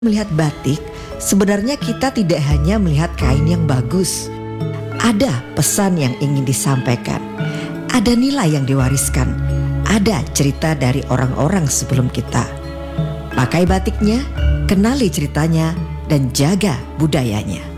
Melihat batik, sebenarnya kita tidak hanya melihat kain yang bagus. Ada pesan yang ingin disampaikan, ada nilai yang diwariskan, ada cerita dari orang-orang sebelum kita. Pakai batiknya, kenali ceritanya, dan jaga budayanya.